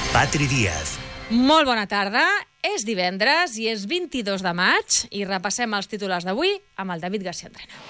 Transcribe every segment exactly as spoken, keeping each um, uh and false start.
Patri Díaz. Molt bona tarda. És divendres i és vint-i-dos de maig i repassem els titulars d'avui amb el David García Andrena.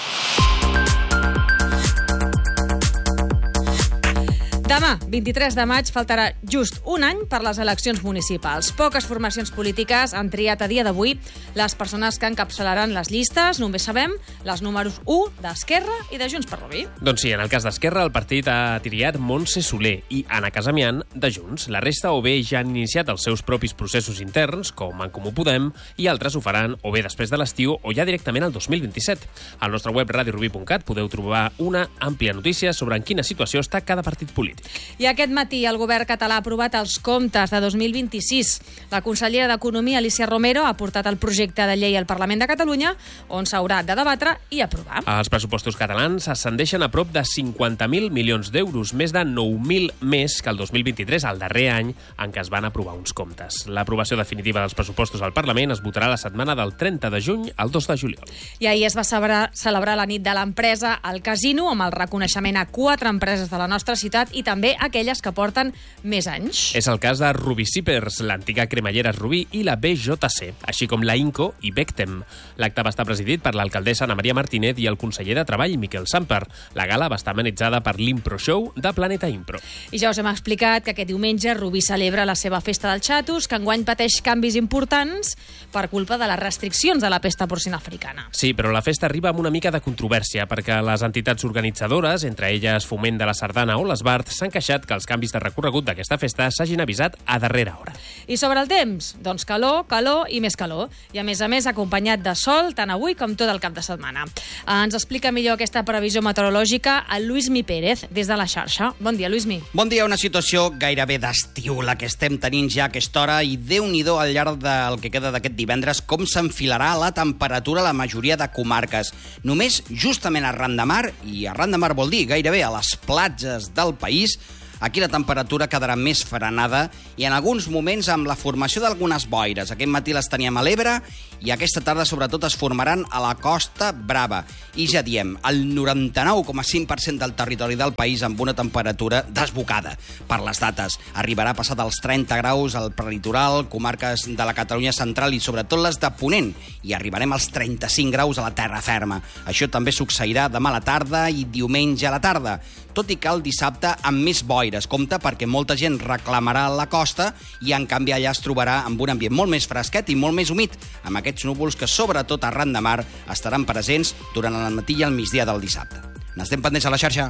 Demà, vint-i-tres de maig, faltarà just un any per les eleccions municipals. Poques formacions polítiques han triat a dia d'avui les persones que encapçalaran les llistes. Només sabem les números u d'Esquerra i de Junts per Rubí. Doncs sí, en el cas d'Esquerra, el partit ha triat Montse Soler i Anna Casamian de Junts. La resta o bé ja han iniciat els seus propis processos interns, com en Comú Podem, i altres ho faran o bé després de l'estiu o ja directament al dos mil vint-i-set. Al nostre web radio rubí punt cat podeu trobar una àmplia notícia sobre en quina situació està cada partit polític. I aquest matí el govern català ha aprovat els comptes de dos mil vint-i-sis. La consellera d'Economia, Alícia Romero, ha portat el projecte de llei al Parlament de Catalunya, on s'haurà de debatre i aprovar. Els pressupostos catalans ascendeixen a prop de cinquanta mil milions d'euros, més de nou mil més que el dos mil vint-i-tres, el darrer any en què es van aprovar uns comptes. L'aprovació definitiva dels pressupostos al Parlament es votarà la setmana del trenta de juny al dos de juliol. I ahir es va celebrar, celebrar la nit de l'empresa al Casino, amb el reconeixement a quatre empreses de la nostra ciutat i també aquelles que porten més anys. És el cas de Rubí Zippers, l'antiga cremallera Rubí i la B J C, així com la Inco i Bectem. L'acte va estar presidit per l'alcaldessa Ana Maria Martínez i el conseller de Treball, Miquel Samper. La gala va estar amenitzada per l'Impro Show de Planeta Impro. I ja us hem explicat que aquest diumenge Rubí celebra la seva festa del xatus, que enguany pateix canvis importants per culpa de les restriccions de la pesta porcina africana. Sí, però la festa arriba amb una mica de controvèrsia, perquè les entitats organitzadores, entre elles Foment de la Sardana o l'Esbart, s'han queixat que els canvis de recorregut d'aquesta festa s'hagin avisat a darrera hora. I sobre el temps? Doncs calor, calor i més calor. I a més a més acompanyat de sol tant avui com tot el cap de setmana. Ens explica millor aquesta previsió meteorològica el Luismi Pérez des de la xarxa. Bon dia, Luismi. Bon dia, una situació gairebé d'estiu la que estem tenint ja a aquesta hora i Déu-n'hi-do al llarg del que queda d'aquest divendres com s'enfilarà la temperatura a la majoria de comarques. Només justament arran de mar, i arran de mar vol dir gairebé a les platges del país, aquí la temperatura quedarà més frenada i en alguns moments amb la formació d'algunes boires. Aquest matí les teníem a l'Ebre i aquesta tarda sobretot es formaran a la Costa Brava. I ja diem, el noranta-nou coma cinc per cent del territori del país amb una temperatura desbocada per les dates. Arribarà a passar dels trenta graus al prelitoral, comarques de la Catalunya central i sobretot les de Ponent. I arribarem als trenta-cinc graus a la terra ferma. Això també succeirà demà a la tarda i diumenge a la tarda. Tot i que el dissabte amb més boires. Compte perquè molta gent reclamarà la costa i en canvi allà es trobarà amb un ambient molt més fresquet i molt més humit, amb aquests núvols que sobretot arran de mar estaran presents durant el matí i el migdia del dissabte. N'estem pendents a la xarxa.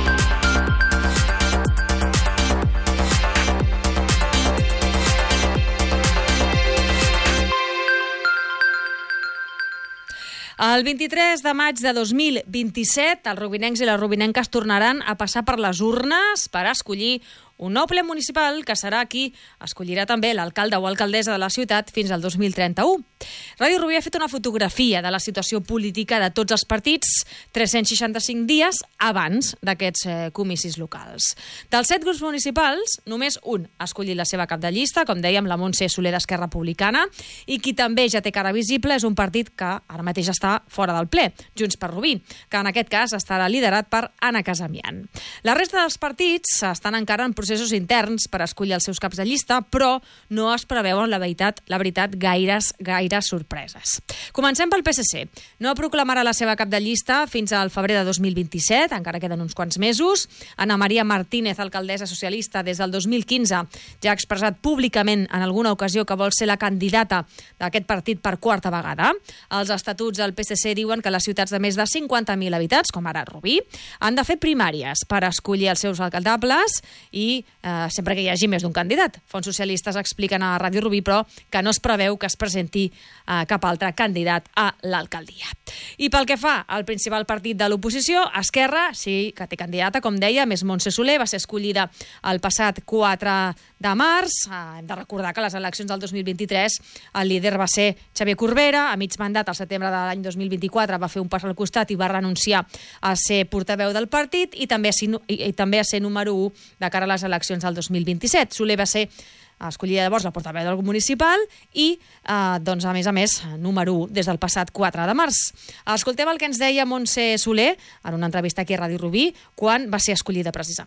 El vint-i-tres de maig de dos mil vint-i-set, els rubinencs i les rubinenques tornaran a passar per les urnes per escollir un nou ple municipal que serà qui escollirà també l'alcalde o alcaldessa de la ciutat fins al dos mil trenta-u. Ràdio Rubí ha fet una fotografia de la situació política de tots els partits tres-cents seixanta-cinc dies abans d'aquests eh, comicis locals. Dels set grups municipals, només un ha escollit la seva cap de llista, com dèiem, la Montse Soler d'Esquerra Republicana, i qui també ja té cara visible és un partit que ara mateix està fora del ple, Junts per Rubí, que en aquest cas estarà liderat per Anna Casamian. La resta dels partits estan encara en processos interns per escollir els seus caps de llista, però no es preveuen, la veritat, la veritat gaires, gaires sorpreses. Comencem pel P S C. No proclamarà la seva cap de llista fins al febrer de dos mil vint-i-set, encara queden uns quants mesos. Ana Maria Martínez, alcaldessa socialista des del dos mil quinze, ja ha expressat públicament en alguna ocasió que vol ser la candidata d'aquest partit per quarta vegada. Els estatuts del P S C diuen que les ciutats de més de cinquanta mil habitants, com ara Rubí, han de fer primàries per escollir els seus alcaldables i eh, sempre que hi hagi més d'un candidat. Fons socialistes expliquen a Ràdio Rubí, però, que no es preveu que es presenti eh, cap altre candidat a l'alcaldia. I pel que fa al principal partit de l'oposició, Esquerra, sí que té candidata, com deia, més Montse Soler, va ser escollida el passat quatre de març. Eh, hem de recordar que a les eleccions del dos mil vint-i-tres el líder va ser Xavier Corbera. A mig mandat, al setembre de l'any dos mil vint-i-quatre, va fer un pas al costat i va renunciar a ser portaveu del partit i també a ser, i, i també a ser número u de cara a les eleccions del dos mil vint-i-set. Soler va ser escollida llavors la portaveu del municipal i, eh, doncs, a més a més, número u des del passat quatre de març. Escoltem el que ens deia Montse Soler en una entrevista aquí a Ràdio Rubí quan va ser escollida precisament.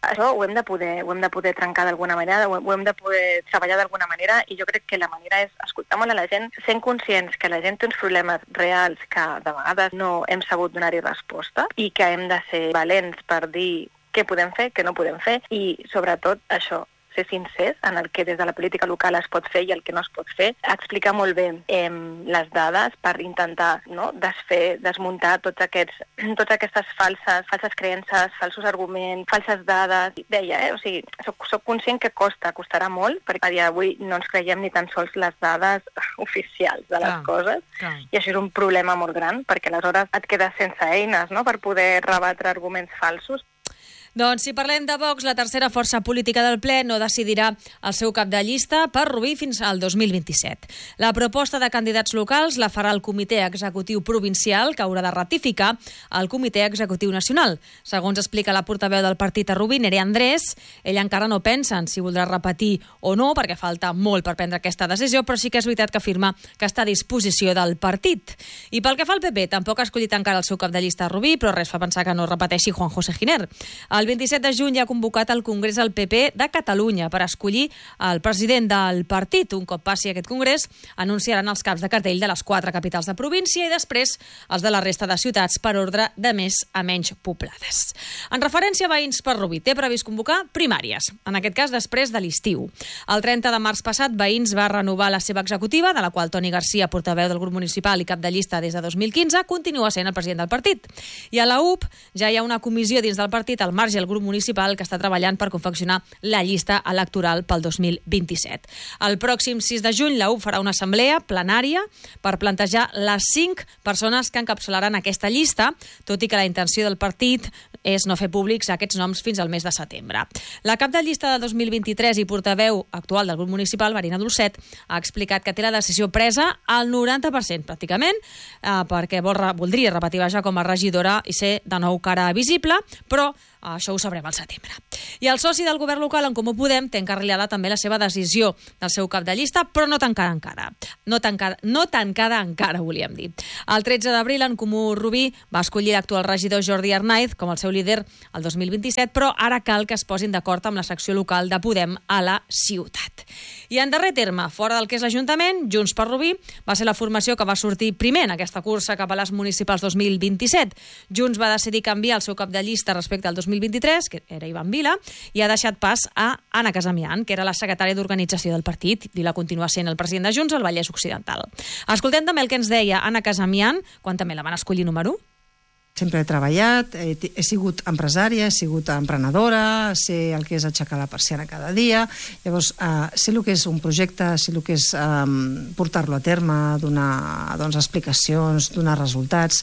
Això ho hem de poder, ho hem de poder trencar d'alguna manera, ho hem de poder treballar d'alguna manera, i jo crec que la manera és escoltar molt a la gent, sent conscients que la gent té uns problemes reals que de vegades no hem sabut donar-hi resposta i que hem de ser valents per dir què podem fer, què no podem fer, i sobretot això, ser sincers en el que des de la política local es pot fer i el que no es pot fer, explicar molt bé eh, les dades per intentar, no, desfer, desmuntar tots aquests, totes aquestes falses, falses creences, falsos arguments, falses dades. Deia, eh? O sigui, soc, soc conscient que costa, costarà molt, perquè a dia d'avui no ens creiem ni tan sols les dades oficials de les ah, coses, ah. i això és un problema molt gran, perquè aleshores et quedes sense eines, no?, per poder rebatre arguments falsos. Doncs si parlem de Vox, la tercera força política del ple no decidirà el seu cap de llista per Rubí fins al dos mil vint-i-set. La proposta de candidats locals la farà el Comitè Executiu Provincial, que haurà de ratificar el Comitè Executiu Nacional. Segons explica la portaveu del partit a Rubí, Nerea Andrés, ella encara no pensa en si voldrà repetir o no, perquè falta molt per prendre aquesta decisió, però sí que és veritat que afirma que està a disposició del partit. I pel que fa al P P, tampoc ha escollit encara el seu cap de llista a Rubí, però res fa pensar que no repeteixi Juan José Giner. El vint-i-set de juny ha convocat el Congrés del P P de Catalunya per escollir el president del partit. Un cop passi aquest congrés, anunciaran els caps de cartell de les quatre capitals de província i després els de la resta de ciutats per ordre de més a menys poblades. En referència a veïns per Rubí, té previst convocar primàries, en aquest cas després de l'estiu. El trenta de març passat, Veïns va renovar la seva executiva, de la qual Toni Garcia, portaveu del grup municipal i cap de llista des de dos mil quinze, continua sent el president del partit. I a la U P ja hi ha una comissió dins del partit al marge i el grup municipal que està treballant per confeccionar la llista electoral pel dos mil vint-i-set. El pròxim sis de juny la U P farà una assemblea plenària per plantejar les cinc persones que encapçalaran aquesta llista, tot i que la intenció del partit és no fer públics aquests noms fins al mes de setembre. La cap de llista de dos mil vint-i-tres i portaveu actual del grup municipal, Marina Dolcet, ha explicat que té la decisió presa al noranta per cent pràcticament, eh, perquè vol, voldria repetir ja com a regidora i ser de nou cara visible, però això ho sabrem al setembre. I el soci del govern local, en Comú Podem, té encarrilada també la seva decisió del seu cap de llista, però no tancada encara. No tancada, no tancada encara, volíem dir. El tretze d'abril, en Comú Rubí va escollir l'actual regidor Jordi Arnaiz com el seu líder el dos mil vint-i-set, però ara cal que es posin d'acord amb la secció local de Podem a la ciutat. I en darrer terme, fora del que és l'Ajuntament, Junts per Rubí va ser la formació que va sortir primer en aquesta cursa cap a les municipals dos mil vint-i-set. Junts va decidir canviar el seu cap de llista respecte al dos mil vint-i-tres, que era Ivan Vila, i ha deixat pas a Anna Casamian, que era la secretària d'organització del partit. Vila continua sent el president de Junts al Vallès Occidental. Escoltem també el que ens deia Anna Casamian quan també la van escollir número u. Sempre he treballat, he, he sigut empresària, he sigut emprenedora, sé el que és aixecar la persiana cada dia, llavors eh, sé el que és un projecte, sé el que és eh, portar-lo a terme, donar doncs, explicacions, donar resultats,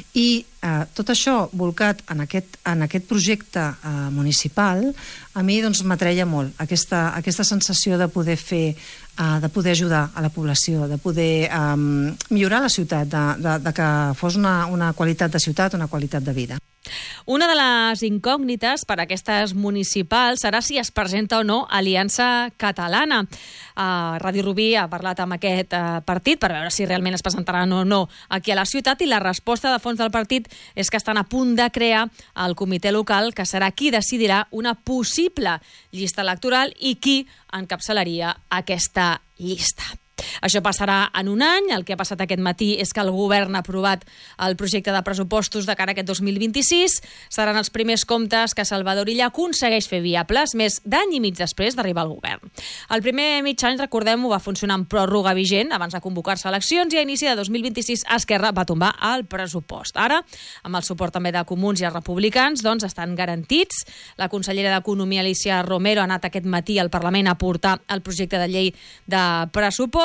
i eh, tot això volcat en aquest, en aquest projecte eh, municipal, a mi doncs, m'atreia molt aquesta, aquesta sensació de poder fer, eh, de poder ajudar a la població, de poder eh, millorar la ciutat, de, de, de que fos una, una qualitat de ciutat, una qualitat de vida. Una de les incògnites per a aquestes municipals serà si es presenta o no Aliança Catalana. Uh, Ràdio Rubí ha parlat amb aquest uh, partit per veure si realment es presentaran o no aquí a la ciutat, i la resposta de fons del partit és que estan a punt de crear el comitè local, que serà qui decidirà una possible llista electoral i qui encapçalaria aquesta llista. Això passarà en un any. El que ha passat aquest matí és que el govern ha aprovat el projecte de pressupostos de cara a aquest dos mil vint-i-sis. Seran els primers comptes que Salvador Illa aconsegueix fer viables més d'any i mig després d'arribar al govern. El primer mig any, recordem-ho, va funcionar amb pròrroga vigent abans de convocar-se eleccions, i a inici de dos mil vint-i-sis Esquerra va tombar el pressupost. Ara, amb el suport també de Comuns i els Republicans, doncs estan garantits. La consellera d'Economia, Alicia Romero, ha anat aquest matí al Parlament a portar el projecte de llei de pressupost.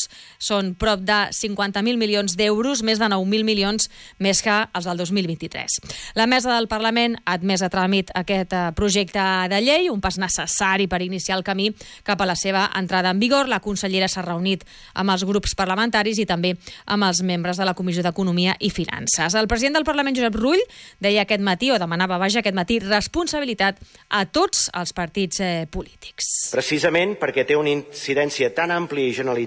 Són prop de cinquanta mil milions d'euros, més de nou mil milions més que els del dos mil vint-i-tres. La mesa del Parlament ha admès a tràmit aquest projecte de llei, un pas necessari per iniciar el camí cap a la seva entrada en vigor. La consellera s'ha reunit amb els grups parlamentaris i també amb els membres de la Comissió d'Economia i Finances. El president del Parlament, Josep Rull, deia aquest matí, o demanava, vaja, aquest matí, responsabilitat a tots els partits eh, polítics. Precisament perquè té una incidència tan àmplia i generalitzada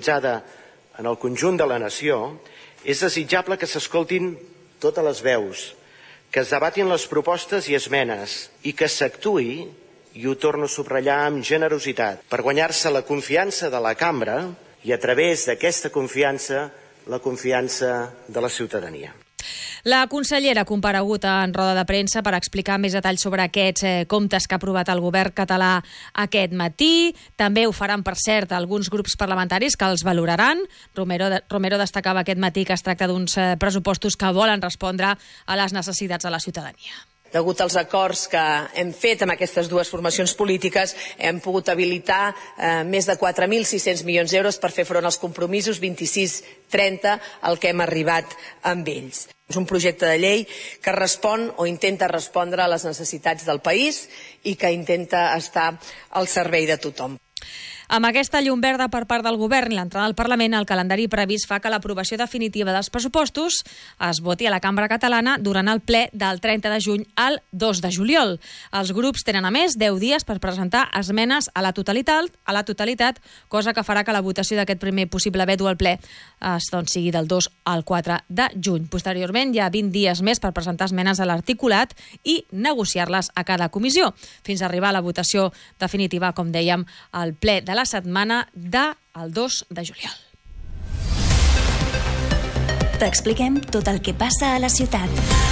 en el conjunt de la nació, és desitjable que s'escoltin totes les veus, que es debatin les propostes i esmenes i que s'actuï i ho torno a subratllar amb generositat, per guanyar-se la confiança de la cambra i a través d'aquesta confiança, la confiança de la ciutadania. La consellera ha comparegut en roda de premsa per explicar més detalls sobre aquests eh, comptes que ha aprovat el govern català aquest matí. També ho faran, per cert, alguns grups parlamentaris que els valoraran. Romero, Romero destacava aquest matí que es tracta d'uns eh, pressupostos que volen respondre a les necessitats de la ciutadania. Degut als acords que hem fet amb aquestes dues formacions polítiques, hem pogut habilitar eh, més de quatre mil sis-cents milions d'euros per fer front als compromisos vint-i-sis trenta al que hem arribat amb ells. És un projecte de llei que respon o intenta respondre a les necessitats del país i que intenta estar al servei de tothom. Amb aquesta llum verda per part del govern i l'entrada al Parlament, el calendari previst fa que l'aprovació definitiva dels pressupostos es voti a la Cambra Catalana durant el ple del trenta de juny al dos de juliol. Els grups tenen, a més, deu dies per presentar esmenes a la totalitat, a la totalitat, cosa que farà que la votació d'aquest primer possible veto al ple es, doncs, sigui del dos al quatre de juny. Posteriorment, hi ha vint dies més per presentar esmenes a l'articulat i negociar-les a cada comissió, fins a arribar a la votació definitiva, com dèiem, al ple de la setmana del dos de juliol. T'expliquem tot el que passa a la ciutat.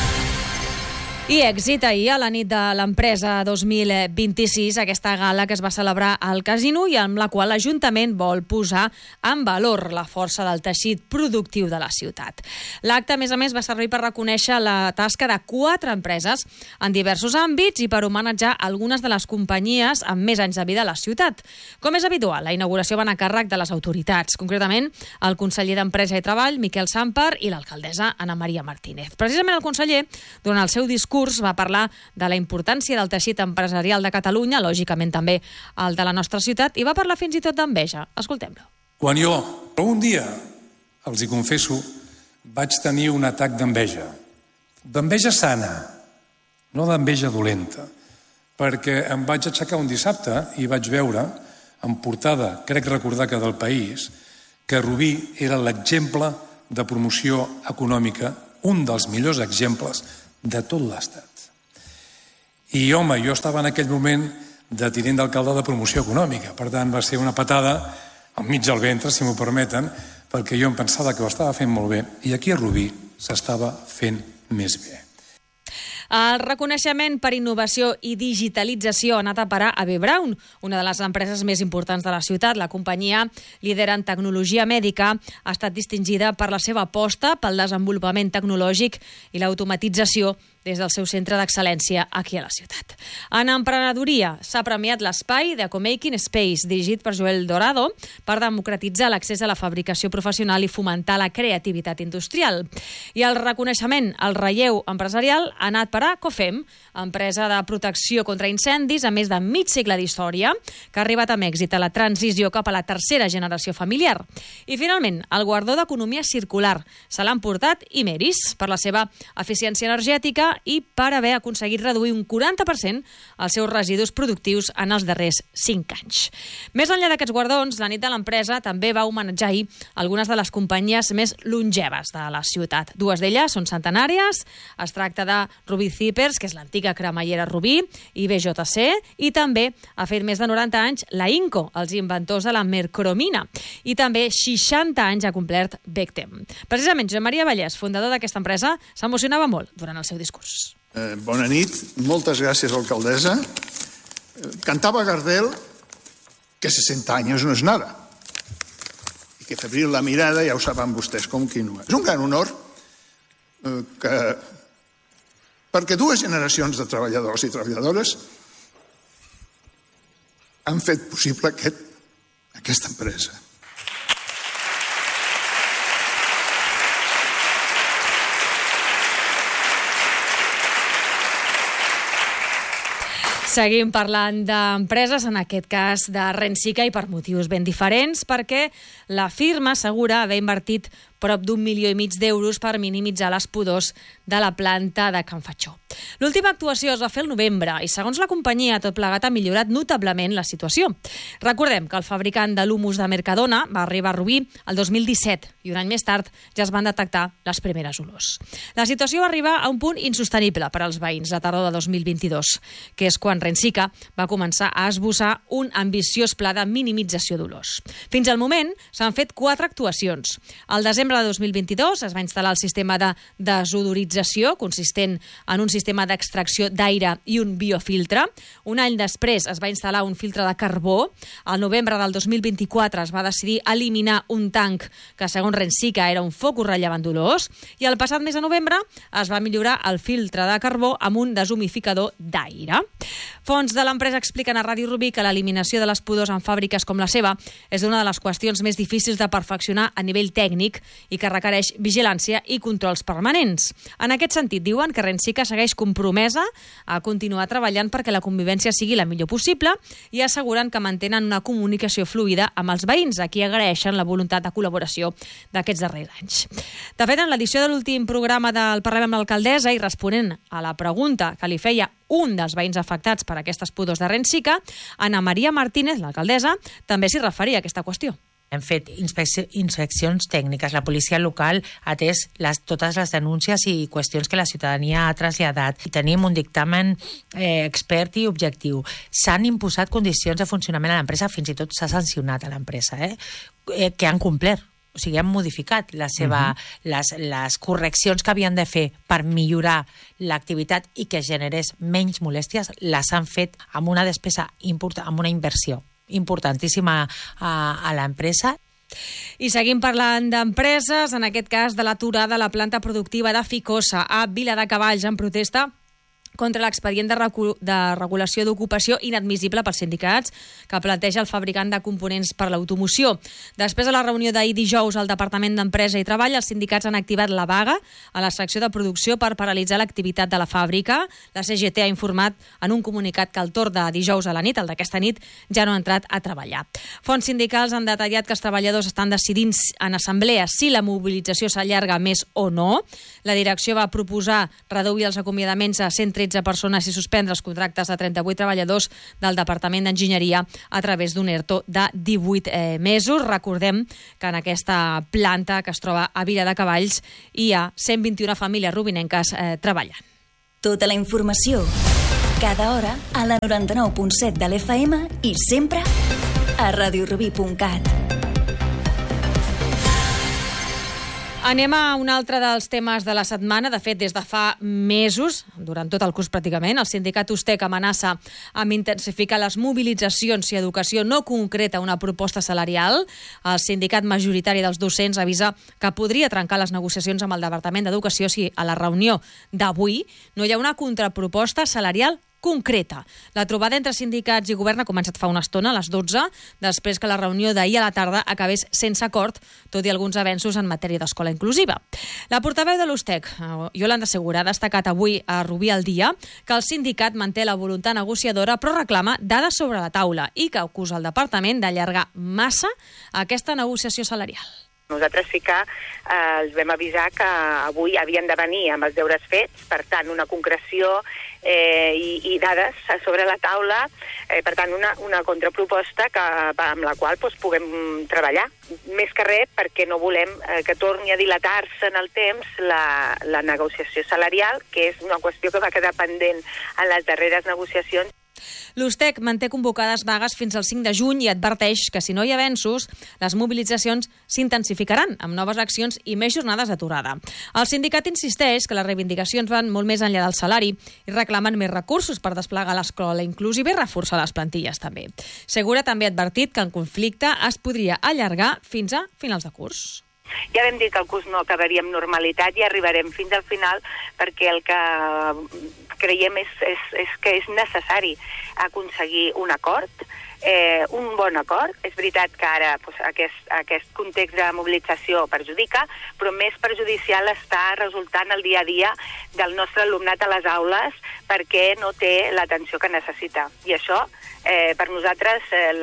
I èxit ahir a la nit de l'empresa dos mil vint-i-sis, aquesta gala que es va celebrar al Casino i amb la qual l'Ajuntament vol posar en valor la força del teixit productiu de la ciutat. L'acte, a més a més, va servir per reconèixer la tasca de quatre empreses en diversos àmbits i per homenatjar algunes de les companyies amb més anys de vida a la ciutat. Com és habitual, la inauguració va anar a càrrec de les autoritats, concretament el conseller d'Empresa i Treball, Miquel Sàmper, i l'alcaldessa Ana Maria Martínez. Precisament el conseller, durant el seu discurs, va parlar de la importància del teixit empresarial de Catalunya, lògicament també el de la nostra ciutat, i va parlar fins i tot d'enveja. Escoltem-lo. Quan jo, un dia, els hi confesso, vaig tenir un atac d'enveja. D'enveja sana, no d'enveja dolenta, perquè em vaig aixecar un dissabte i vaig veure, en portada, crec recordar que del País, que Rubí era l'exemple de promoció econòmica, un dels millors exemples de tot l'Estat. I, home, jo estava en aquell moment de tinent d'alcalde de promoció econòmica. Per tant, va ser una patada al mig del ventre, si m'ho permeten, perquè jo em pensava que ho estava fent molt bé i aquí a Rubí s'estava fent més bé. El reconeixement per innovació i digitalització ha anat a parar a B. Braun, una de les empreses més importants de la ciutat. La companyia, líder en tecnologia mèdica, ha estat distingida per la seva aposta pel desenvolupament tecnològic i l'automatització des del seu centre d'excel·lència aquí a la ciutat. En emprenedoria s'ha premiat l'espai de Co-Making Space, dirigit per Joel Dorado, per democratitzar l'accés a la fabricació professional i fomentar la creativitat industrial. I el reconeixement al relleu empresarial ha anat per a COFEM, empresa de protecció contra incendis a més de mig segle d'història, que ha arribat amb èxit a la transició cap a la tercera generació familiar. I finalment, el guardó d'economia circular se l'ha emportat Imeris per la seva eficiència energètica i per haver aconseguit reduir un quaranta per cent els seus residus productius en els darrers cinc anys. Més enllà d'aquests guardons, la nit de l'empresa també va homenatjar ahir algunes de les companyies més longeves de la ciutat. Dues d'elles són centenàries. Es tracta de Rubí Zippers, que és l'antiga cremallera Rubí, i B J C, i també ha fet més de noranta anys la Inco, els inventors de la mercromina, i també seixanta anys ha complert Bectem. Precisament, Josep Maria Vallès, fundador d'aquesta empresa, s'emocionava molt durant el seu discurs. Eh, bona nit, moltes gràcies, alcaldessa. Eh, cantava Gardel que sesenta anys no és nada i que febril la mirada ja ho saben vostès com qui no és. És un gran honor eh, que perquè dues generacions de treballadors i treballadores han fet possible aquest, aquesta empresa. Seguim parlant d'empreses, en aquest cas de Rensica, i per motius ben diferents, perquè la firma assegura haver invertit prop d'un milió i mig d'euros per minimitzar les pudors de la planta de Can Fatxó. L'última actuació es va fer el novembre i, segons la companyia, tot plegat ha millorat notablement la situació. Recordem que el fabricant de l'humus de Mercadona va arribar a Rubí el dos mil disset i un any més tard ja es van detectar les primeres olors. La situació va arribar a un punt insostenible per als veïns la tardor de dos mil vint-i-dos, que és quan quan Rensica va començar a esbossar un ambiciós pla de minimització d'olors. Fins al moment s'han fet quatre actuacions. Al desembre de dos mil vint-i-dos es va instal·lar el sistema de desodorització, consistent en un sistema d'extracció d'aire i un biofiltre. Un any després es va instal·lar un filtre de carbó. Al novembre del dos mil vint-i-quatre es va decidir eliminar un tanc que, segons Rensica, era un focus rellevant d'olors. I el passat mes de novembre es va millorar el filtre de carbó amb un deshumificador d'aire. Fonts de l'empresa expliquen a Ràdio Rubí que l'eliminació de les pudors en fàbriques com la seva és una de les qüestions més difícils de perfeccionar a nivell tècnic i que requereix vigilància i controls permanents. En aquest sentit, diuen que Rensica segueix compromesa a continuar treballant perquè la convivència sigui la millor possible i asseguren que mantenen una comunicació fluida amb els veïns, a qui agraeixen la voluntat de col·laboració d'aquests darrers anys. De fet, en l'edició de l'últim programa del Parlem amb l'alcaldessa i responent a la pregunta que li feia un dels veïns afectats per aquestes pudors de Rensica, Ana Maria Martínez, l'alcaldessa, també s'hi referia a aquesta qüestió. Hem fet inspecci inspeccions tècniques. La policia local ha atès les, totes les denúncies i qüestions que la ciutadania ha traslladat. I tenim un dictamen eh, expert i objectiu. S'han imposat condicions de funcionament a l'empresa, fins i tot s'ha sancionat a l'empresa, eh, eh, que han complert. O sigui, han modificat la seva, uh-huh. les, les correccions que havien de fer per millorar l'activitat i que generés menys molèsties, les han fet amb una despesa important, amb una inversió importantíssima a, a l'empresa. I seguim parlant d'empreses, en aquest cas de l'aturada a la planta productiva de Ficosa a Viladecavalls en protesta contra l'expedient de, recu de regulació d'ocupació inadmissible pels sindicats que planteja el fabricant de components per l'automoció. Després de la reunió d'ahir dijous al Departament d'Empresa i Treball, els sindicats han activat la vaga a la secció de producció per paralitzar l'activitat de la fàbrica. La C G T ha informat en un comunicat que el torn de dijous a la nit, el d'aquesta nit, ja no ha entrat a treballar. Fonts sindicals han detallat que els treballadors estan decidint en assemblea si la mobilització s'allarga més o no. La direcció va proposar reduir els acomiadaments a cent tretze persones i suspendre els contractes de trenta-vuit treballadors del Departament d'Enginyeria a través d'un ERTO de divuit eh, mesos. Recordem que en aquesta planta que es troba a Viladecavalls hi ha cent vint-i-una famílies rubinenques eh, treballant. Tota la informació, cada hora, a la noranta-nou punt set de l'F M i sempre a radiorubí punt cat. Anem a un altre dels temes de la setmana. De fet, des de fa mesos, durant tot el curs pràcticament, el sindicat Ustec amenaça amb intensificar les mobilitzacions si Educació no concreta una proposta salarial. El sindicat majoritari dels docents avisa que podria trencar les negociacions amb el Departament d'Educació si a la reunió d'avui no hi ha una contraproposta salarial concreta. La trobada entre sindicats i govern ha començat fa una estona, a les dotze, després que la reunió d'ahir a la tarda acabés sense acord, tot i alguns avenços en matèria d'escola inclusiva. La portaveu de l'Ustec, Yolanda Segura, ha destacat avui a Rubí al Dia que el sindicat manté la voluntat negociadora però reclama dades sobre la taula i que acusa el departament d'allargar massa aquesta negociació salarial. Nosaltres sí que eh, els vam avisar que avui havien de venir amb els deures fets, per tant, una concreció eh, i, i dades sobre la taula, eh, per tant, una, una contraproposta que, amb la qual doncs, puguem treballar. Més que res perquè no volem eh, que torni a dilatar-se en el temps la, la negociació salarial, que és una qüestió que va quedar pendent en les darreres negociacions. L'Ustec manté convocades vagues fins al cinc de juny i adverteix que si no hi ha avenços, les mobilitzacions s'intensificaran amb noves accions i més jornades d'aturada. El sindicat insisteix que les reivindicacions van molt més enllà del salari i reclamen més recursos per desplegar l'escola inclusiva i reforçar les plantilles també. Segura també ha advertit que el conflicte es podria allargar fins a finals de curs. Ja vam dir que el curs no acabaria amb normalitat i arribarem fins al final perquè el que creiem és, és, és que és necessari aconseguir un acord, eh, un bon acord. És veritat que ara pues, aquest, aquest context de mobilització perjudica, però més perjudicial està resultant el dia a dia del nostre alumnat a les aules perquè no té l'atenció que necessita. I això, eh, per nosaltres, el,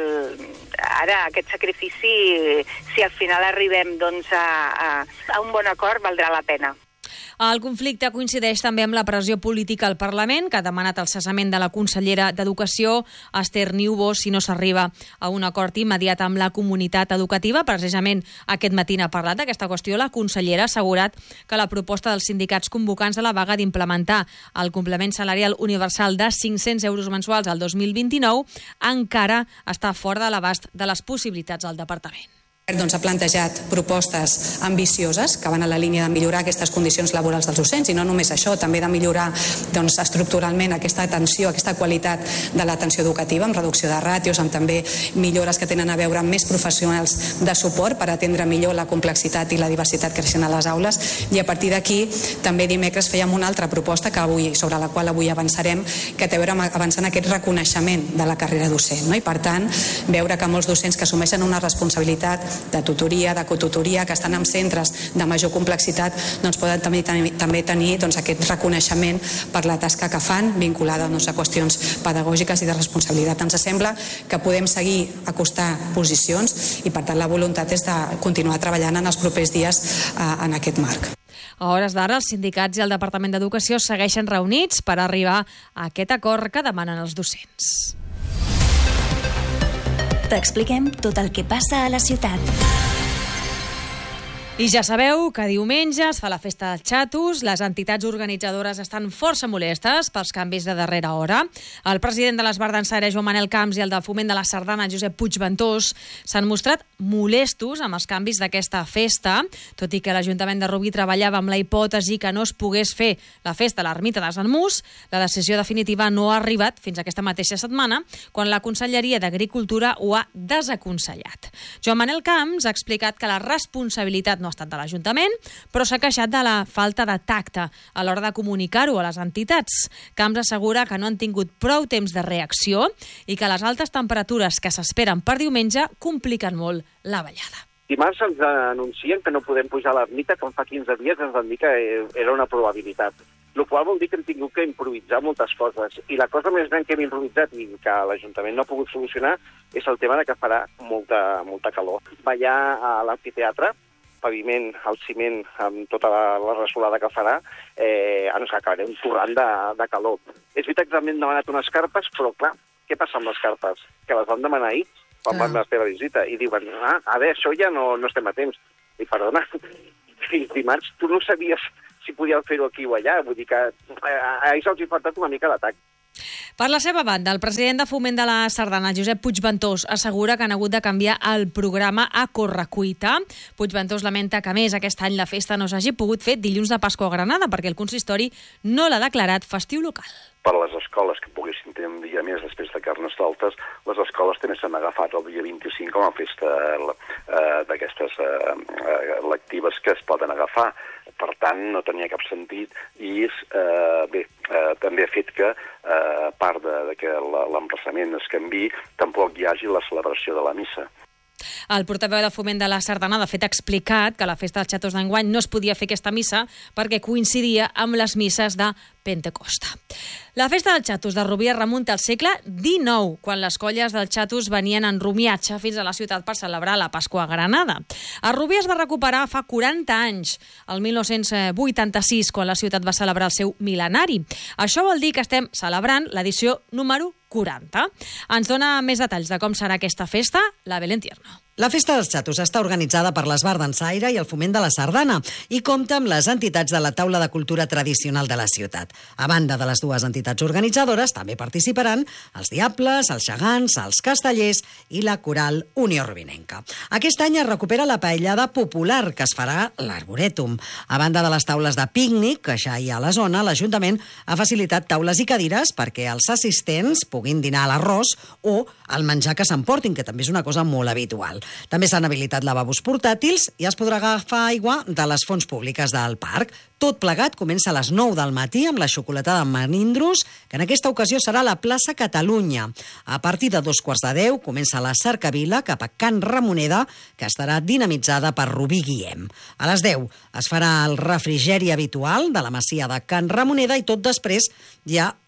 ara aquest sacrifici, si al final arribem doncs, a, a, a un bon acord, valdrà la pena. El conflicte coincideix també amb la pressió política al Parlament, que ha demanat el cessament de la consellera d'Educació, Esther Niubó, si no s'arriba a un acord immediat amb la comunitat educativa. Precisament aquest matí n'ha parlat d'aquesta qüestió. La consellera ha assegurat que la proposta dels sindicats convocants de la vaga d'implementar el complement salarial universal de cinc-cents euros mensuals al dos mil vint-i-nou encara està fora de l'abast de les possibilitats del departament. Doncs ha plantejat propostes ambicioses que van a la línia de millorar aquestes condicions laborals dels docents i no només això, també de millorar doncs, estructuralment aquesta atenció, aquesta qualitat de l'atenció educativa, amb reducció de ràtios, amb també millores que tenen a veure amb més professionals de suport per atendre millor la complexitat i la diversitat creixent a les aules. I a partir d'aquí també dimecres fèiem una altra proposta que avui, sobre la qual avui avançarem, que té a veure amb avançar en aquest reconeixement de la carrera docent, no? I per tant veure que molts docents que assumeixen una responsabilitat de tutoria, de cotutoria, que estan en centres de major complexitat, doncs poden també tenir, també tenir doncs, aquest reconeixement per la tasca que fan, vinculada doncs, a qüestions pedagògiques i de responsabilitat. Ens sembla que podem seguir acostar posicions i per tant la voluntat és de continuar treballant en els propers dies eh, en aquest marc. A hores d'ara, els sindicats i el Departament d'Educació segueixen reunits per arribar a aquest acord que demanen els docents. T'expliquem tot el que passa a la ciutat. I ja sabeu que diumenge es fa la festa dels xatos. Les entitats organitzadores estan força molestes pels canvis de darrera hora. El president de l'Esbart d'Ençà, Joan Manel Camps, i el del Foment de la Sardana, Josep Puigventós, s'han mostrat molestos amb els canvis d'aquesta festa, tot i que l'Ajuntament de Rubí treballava amb la hipòtesi que no es pogués fer la festa a l'ermita de Sant Mus. La decisió definitiva no ha arribat fins aquesta mateixa setmana, quan la Conselleria d'Agricultura ho ha desaconsellat. Joan Manel Camps ha explicat que la responsabilitat no ha estat de l'Ajuntament, però s'ha queixat de la falta de tacte a l'hora de comunicar-ho a les entitats. Camps assegura que no han tingut prou temps de reacció i que les altes temperatures que s'esperen per diumenge compliquen molt la ballada. Dimarts ens anuncien que no podem pujar a l'ermita, com fa quinze dies ens van dir que era una probabilitat. El qual vol dir que hem tingut que improvisar moltes coses. I la cosa més gran que hem improvisat i que l'Ajuntament no ha pogut solucionar és el tema de que farà molta, molta calor. Ballar a l'amfiteatre, paviment, al ciment, amb tota la, la ressolada que farà, eh, ens acabarem torrant de, de calor. És veritat que també hem demanat unes carpes, però clar, què passa amb les carpes? Que les van demanar ahir, quan van fer la visita, i diuen, ah, a veure, això ja no, no estem a temps. I perdona, fins dimarts tu no sabies si podíem fer-ho aquí o allà, vull dir que eh, a ells els hi ha faltat una mica d'atac. Per la seva banda, el president de Foment de la Sardana, Josep Puigventós, assegura que han hagut de canviar el programa a correcuita. Puigventós lamenta que, a més, aquest any la festa no s'hagi pogut fer dilluns de Pasqua a Granada, perquè el consistori no l'ha declarat festiu local. Per a les escoles que poguessin tenir un dia més després de Carnestoltes, les escoles també s'han agafat el dia vint-i-cinc com a festa eh, d'aquestes eh, lectives que es poden agafar. Per tant, no tenia cap sentit i eh, bé, eh, també ha fet que, eh, a part de, de que l'emplaçament es canviï, tampoc hi hagi la celebració de la missa. El portaveu de Foment de la Sardana, de fet, ha explicat que la festa dels xatos d'enguany no es podia fer aquesta missa perquè coincidia amb les misses de Pentecosta. La festa dels xatos de Rubí es remunta al segle dinou, quan les colles dels xatos venien en romiatge fins a la ciutat per celebrar la Pasqua a Granada. A Rubí es va recuperar fa quaranta anys, el mil nou-cents vuitanta-sis, quan la ciutat va celebrar el seu mil·lenari. Això vol dir que estem celebrant l'edició número quaranta. Ens dona més detalls de com serà aquesta festa la Belén Tierno. La Festa dels Xatos està organitzada per l'Esbart d'Ençà i el Foment de la Sardana i compta amb les entitats de la Taula de Cultura Tradicional de la ciutat. A banda de les dues entitats organitzadores, també participaran els Diables, els Gegants, els Castellers i la Coral Unió Rubinenca. Aquest any es recupera la paellada popular, que es farà a l'Arborètum. A banda de les taules de pícnic, que ja hi ha a la zona, l'Ajuntament ha facilitat taules i cadires perquè els assistents puguin dinar a l'arròs o al menjar que s'emportin, que també és una cosa molt habitual. També s'han habilitat lavabos portàtils i es podrà agafar aigua de les fonts públiques del parc. Tot plegat comença a les nou del matí amb la xocolatada amb menindros, que en aquesta ocasió serà a la plaça Catalunya. A partir de dos quarts de deu comença la cercavila cap a Can Ramoneda, que estarà dinamitzada per Rubí Guillem. A les deu es farà el refrigeri habitual de la masia de Can Ramoneda i tot després ja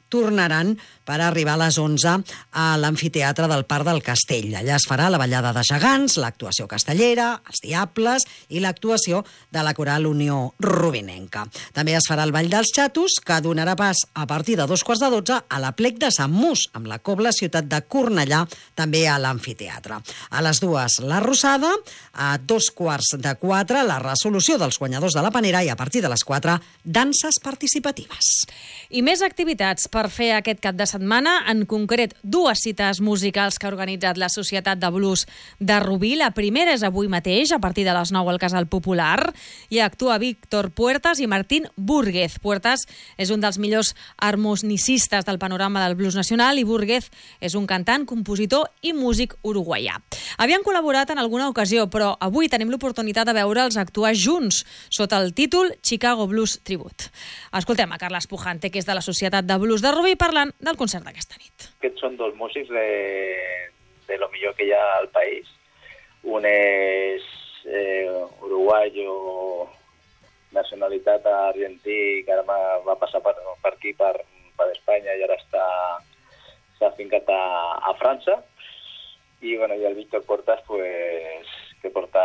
tornaran per arribar a les onze a l'amfiteatre del Parc del Castell. Allà es farà la ballada de gegants, l'actuació castellera, els diables i l'actuació de la coral Unió Rubinenca. També es farà el Ball dels Xatos, que donarà pas a partir de dos quarts de dotze a la plec de Sant Mus, amb la Cobla Ciutat de Cornellà, també a l'amfiteatre. A les dues, la Rosada, a dos quarts de quatre, la resolució dels guanyadors de la Panera i a partir de les quatre, danses participatives. I més activitats per fer aquest cap de setmana, en concret dues cites musicals que ha organitzat la Societat de Blues de Rubí. La primera és avui mateix, a partir de les nou al Casal Popular, i actua Víctor Puertas i Martín Búrguez. Puertas és un dels millors harmonicistes del panorama del blues nacional i Búrguez és un cantant, compositor i músic uruguaià. Havien col·laborat en alguna ocasió, però avui tenim l'oportunitat de veure'ls actuar junts sota el títol Chicago Blues Tribute. Escoltem a Carles Pujante, que és de la Societat de Blues de Rubí, parlant del concert d'aquesta nit. Aquests són dos músics de, de lo millor que hi ha al país. Un és eh, uruguayo, nacionalitat argentí, que ara va passar per, per aquí, per, per Espanya, i ara està s'ha fincat a, a França. I, bueno, i el Víctor Puertas, pues, que porta...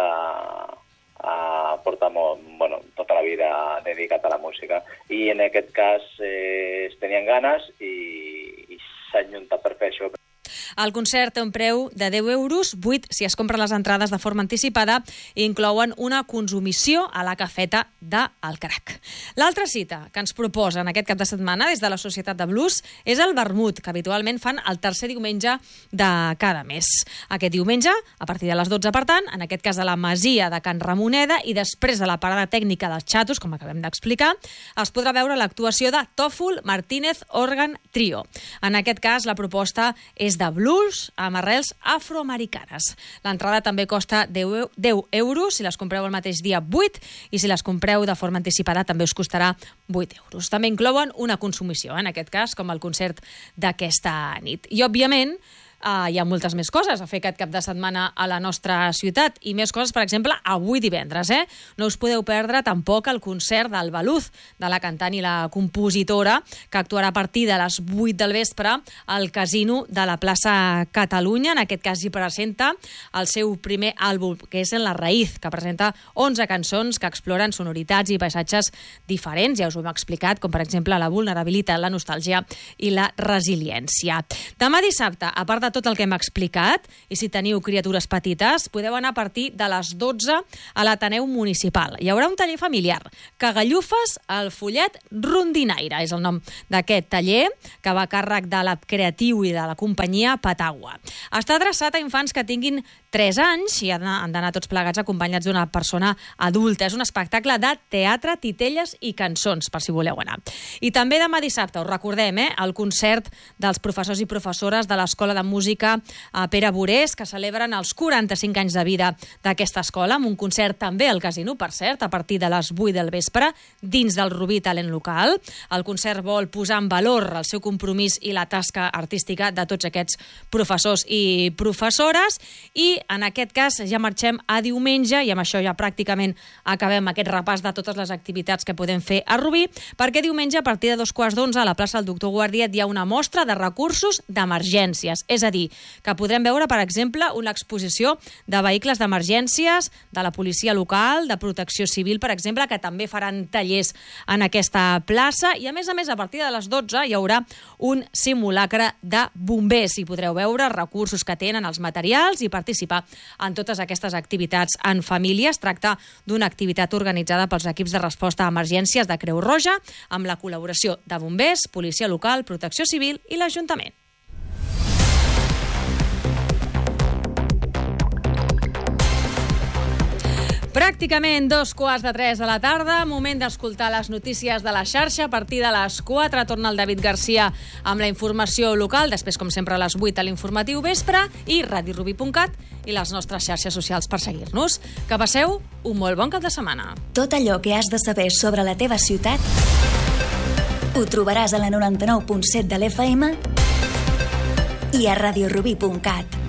Uh, porta molt, bueno, tota la vida dedicat a la música, i en aquest cas eh, es tenien ganes i, i s'han juntat per fer això. El concert té un preu de deu euros, vuit si es compren les entrades de forma anticipada, i inclouen una consumició a la cafeta del Crac. L'altra cita que ens proposen aquest cap de setmana des de la Societat de Blues és el vermut, que habitualment fan el tercer diumenge de cada mes. Aquest diumenge, a partir de les dotze, per tant, en aquest cas de la Masia de Can Ramoneda, i després de la parada tècnica dels Xatos, com acabem d'explicar, es podrà veure l'actuació de Tòfol Martínez Organ Trio. En aquest cas, la proposta és de blues amb arrels afroamericanes. L'entrada també costa deu euros, si les compreu el mateix dia vuit, i si les compreu de forma anticipada també us costarà vuit euros. També inclouen una consumició, en aquest cas, com el concert d'aquesta nit. I, òbviament, Uh, hi ha moltes més coses a fer aquest cap de setmana a la nostra ciutat, i més coses, per exemple, avui divendres. Eh? No us podeu perdre tampoc el concert del Baluz, de la cantant i la compositora, que actuarà a partir de les vuit del vespre al Casino de la plaça Catalunya. En aquest cas hi presenta el seu primer àlbum, que és En la Raïz, que presenta onze cançons que exploren sonoritats i paisatges diferents. Ja us ho hem explicat, com per exemple la vulnerabilitat, la nostàlgia i la resiliència. Demà dissabte, a part de tot el que hem explicat, i si teniu criatures petites, podeu anar a partir de les dotze a l'Ateneu Municipal. Hi haurà un taller familiar, Cagallufes al Follet Rondinaire, és el nom d'aquest taller, que va a càrrec de l'App Creatiu i de la companyia Patagua. Està adreçat a infants que tinguin tres anys i han d'anar tots plegats acompanyats d'una persona adulta. És un espectacle de teatre, titelles i cançons, per si voleu anar. I també demà dissabte, us recordem, eh, el concert dels professors i professores de l'Escola de Música Pere Borés, que celebren els quaranta-cinc anys de vida d'aquesta escola, amb un concert també al Casino, per cert, a partir de les vuit del vespre, dins del Rubí Talent Local. El concert vol posar en valor el seu compromís i la tasca artística de tots aquests professors i professores, i en aquest cas ja marxem a diumenge, i amb això ja pràcticament acabem aquest repàs de totes les activitats que podem fer a Rubí, perquè diumenge a partir de dos quarts d'onze a la plaça del Doctor Guardiet hi ha una mostra de recursos d'emergències. És a dir, que podrem veure, per exemple, una exposició de vehicles d'emergències, de la policia local, de protecció civil, per exemple, que també faran tallers en aquesta plaça, i a més a més, a partir de les dotze hi haurà un simulacre de bombers, i podreu veure recursos que tenen, els materials, i participar en totes aquestes activitats en família. Es tracta d'una activitat organitzada pels equips de resposta a emergències de Creu Roja, amb la col·laboració de bombers, policia local, protecció civil i l'Ajuntament. Pràcticament dos quarts de tres de la tarda, moment d'escoltar les notícies de la xarxa. A partir de les quatre torna el David Garcia amb la informació local, després, com sempre, a les vuit a l'informatiu vespre, i ràdio rubí punt cat i les nostres xarxes socials per seguir-nos. Que passeu un molt bon cap de setmana. Tot allò que has de saber sobre la teva ciutat ho trobaràs a la noranta-nou punt set de l'F M i a ràdio rubí punt cat.